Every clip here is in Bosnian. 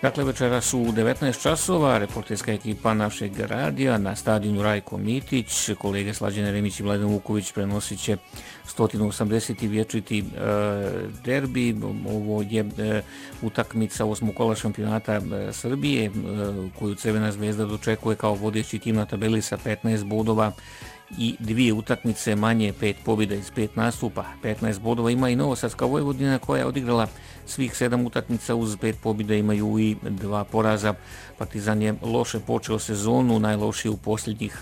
Dakle, večeras u 19 časova reporterska ekipa našeg radija na stadionu Rajko Mitić, kolege Slađan Jeremić i Mladen Vuković prenosit će 180. vječiti derbi. Ovo je utakmica osmokola šampionata Srbije koju Crvena zvezda dočekuje kao vodeći tim na tabeli sa 15 bodova i dvije utakmice manje, 5 pobjeda iz 5 nastupa, 15 bodova. Ima i Novosadska Vojvodina koja je odigrala svih 7 utakmica uz 5 pobjeda, imaju i 2 poraza. Partizan je loše počeo sezonu, najlošiji u posljednjih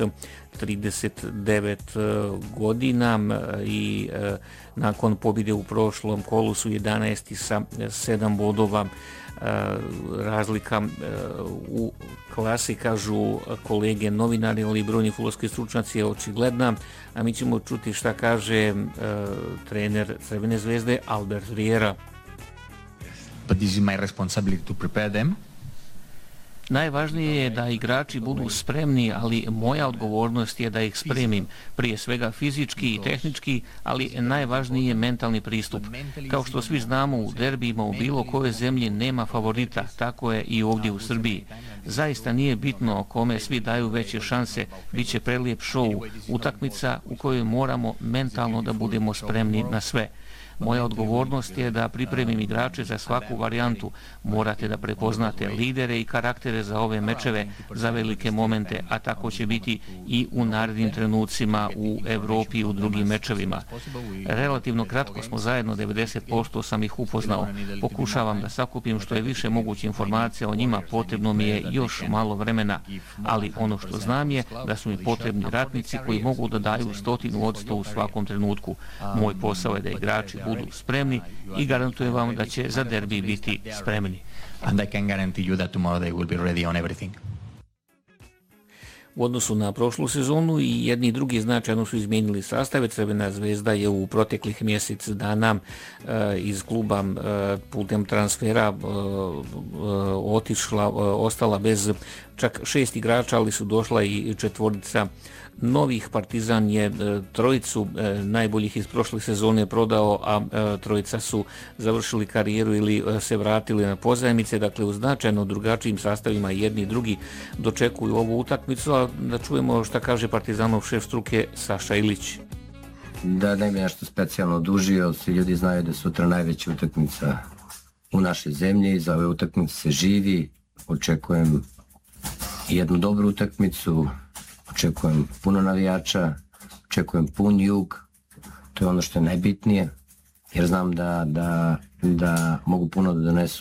39 godina i nakon pobjede u prošlom kolu su 11 sa 7 bodova. Razlika u klasi, kažu kolege novinari, ali i brojni fudbalski stručnjaci, je očigledna, a mi ćemo čuti šta kaže trener Crvene zvezde Albert Riera. But this is my responsibility to prepare them. Najvažnije je da igrači budu spremni, ali moja odgovornost je da ih spremim, prije svega fizički i tehnički, ali najvažniji je mentalni pristup. Kao što svi znamo, u derbijima u bilo koje zemlji nema favorita, tako je i ovdje u Srbiji. Zaista nije bitno kome svi daju veće šanse, bit će prelijep šou, utakmica u kojoj moramo mentalno da budemo spremni na sve. Moja odgovornost je da pripremim igrače za svaku varijantu. Morate da prepoznate lidere i karaktere za ove mečeve, za velike momente, a tako će biti i u narednim trenucima u Evropi i u drugim mečevima. Relativno kratko smo zajedno, 90% sam ih upoznao. Pokušavam da sakupim što je više moguće informacija o njima, potrebno mi je još malo vremena, ali ono što znam je da su mi potrebni ratnici koji mogu da daju 100% u svakom trenutku. Moj posao je da igrači budu spremni i garantujem vam da će za derbi biti spremni. And I can guarantee you that tomorrow they will be ready on everything. U odnosu na prošlu sezonu i jedni i drugi značajno su izmijenili sastave. Crvena zvezda je u proteklih mjesec dana iz kluba putem transfera ostala bez čak 6 igrača, ali su došla i 4 novih. Partizan je 3 najboljih iz prošle sezone prodao, a 3 su završili karijeru ili se vratili na pozajmice. Dakle, u značajno drugačijim sastavima jedni i drugi dočekuju ovu utakmicu, a da čujemo šta kaže Partizanov šef struke Saša Ilić. Da ne bi nešto specijalno dužio, svi ljudi znaju da je sutra najveća utakmica u našoj zemlji, za ove utakmice se živi, očekujem jednu dobru utakmicu, očekujem puno navijača, očekujem pun jug, to je ono što je najbitnije, jer znam da mogu puno da donesu